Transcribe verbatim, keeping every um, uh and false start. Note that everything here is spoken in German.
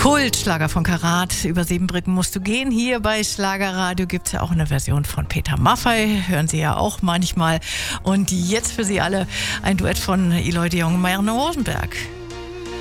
Kultschlager von Karat. Über sieben Brücken musst du gehen. Hier bei Schlagerradio gibt es ja auch eine Version von Peter Maffay. Hören Sie ja auch manchmal. Und jetzt für Sie alle ein Duett von Eloy de Jong und Marianne Rosenberg.